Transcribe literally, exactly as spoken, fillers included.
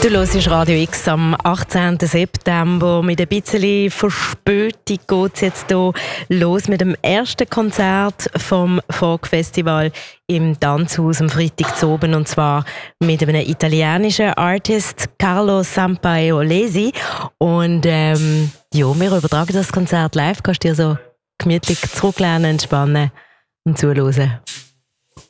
Du hörst Radio X am achtzehnten September. Mit ein bisschen Verspätung geht es jetzt hier los mit dem ersten Konzert vom Folk-Festival im Tanzhaus am Freitag zu oben. Und zwar mit einem italienischen Artist, Carlo Sampaolesi. Und ähm, ja, wir übertragen das Konzert live. Kannst du dir so gemütlich zurücklehnen, entspannen und zuhören.